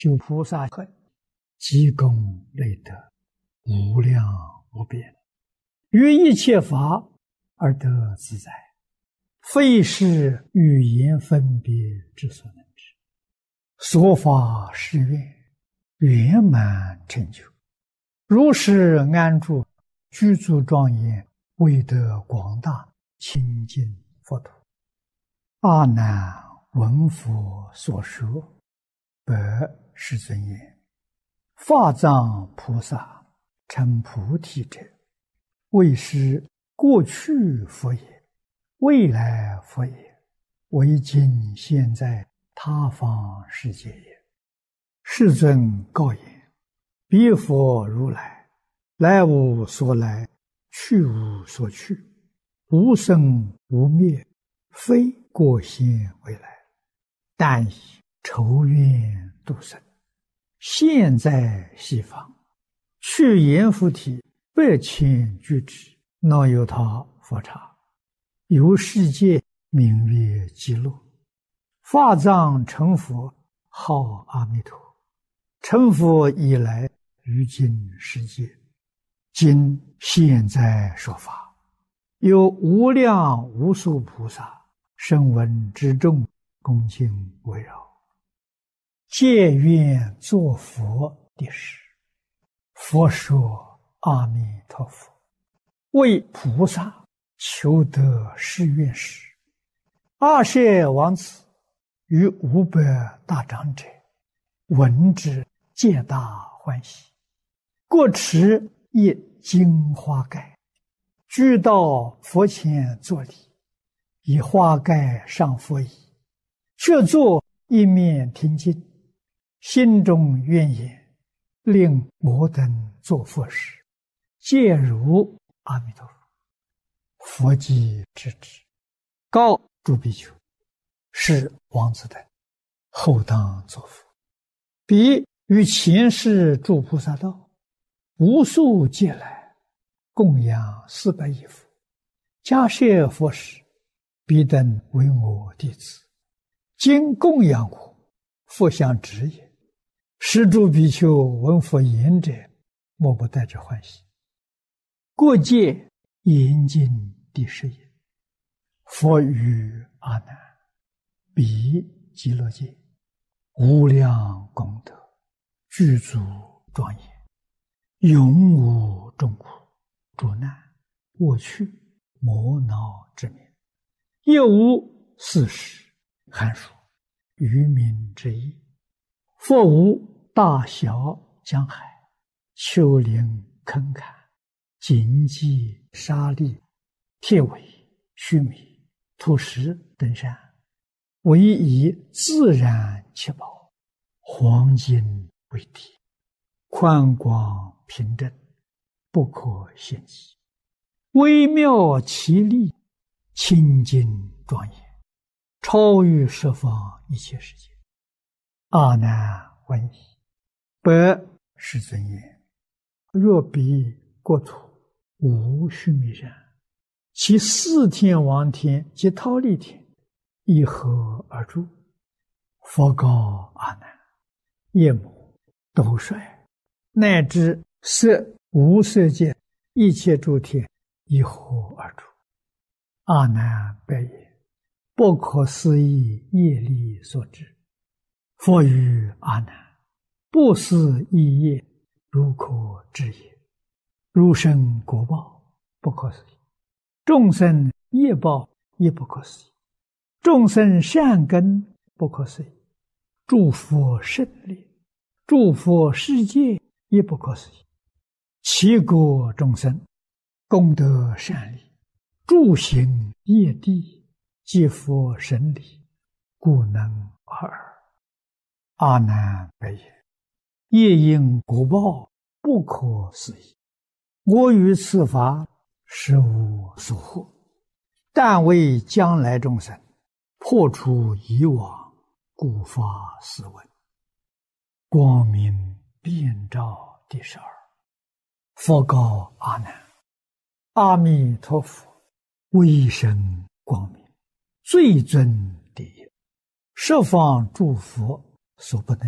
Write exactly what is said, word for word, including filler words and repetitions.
救菩萨恨，积功累德，无量无边，于一切法而得自在，非是语言分别之所能知。说法誓愿，圆满成就，如是安住，具足庄严，为得广大清净佛土。阿难闻佛所说，白世尊言：法藏菩萨成菩提者，为是过去佛也，未来佛也，为今现在他方世界也。世尊告言：彼佛如来，来无所来，去无所去，无生无灭，非过现未来，但以筹愿度生，现在西方，去阎浮提百千俱胝，那由他佛刹，由世界名曰极乐。法藏成佛，号阿弥陀。成佛以来，于今世界，今现在说法，有无量无数菩萨声闻之众，恭敬围绕，皆愿作佛的事。佛说阿弥陀佛，为菩萨求得誓愿时，阿舍王子与五百大长者闻之，皆大欢喜，各持一金花盖，俱到佛前作礼，以花盖上佛椅，却坐一面听经，心中愿言：令我等作佛时，皆如阿弥陀佛。佛即知之，告诸比丘：是王子等后当作佛。彼于前世诸菩萨道，无数劫来，供养四百亿佛，迦叶佛时，彼等为我弟子，今供养我，佛相指也。是诸比丘闻佛言者，莫不带着欢喜。过界严禁第十也。佛语阿难：彼极乐界，无量功德，具足庄严，永无众苦、诸难、过去、磨恼之名，亦无四时、寒暑、愚民之意。佛无大小江海、丘陵坑坎、荆棘沙砾、铁苇须弥、土石等山，唯以自然七宝，黄金为体，宽广平正，不可限计，微妙奇丽，清净庄严，超于十方一切世界。阿难闻已，白世尊言：若彼国土无须弥山，其四天王天及忉利天，以何而住？佛告阿难：夜母、斗率，乃至色无色界一切诸天，以何而住？阿难白言：不可思议业力所致。佛语阿难：不思议业，如可知也。如生果报，不可思议；众生业报，亦不可思议；众生善根，不可思议；诸佛胜利，诸佛世界，亦不可思议。其国众生，功德善利，诸行业地，皆佛神理，故能而尔。阿难白言：业因果报，不可思议。我于此法实无所获，但为将来众生破除以往，故发斯文。光明遍照第十二。佛告阿难：阿弥陀佛威神光明，最尊第一，十方诸佛所不能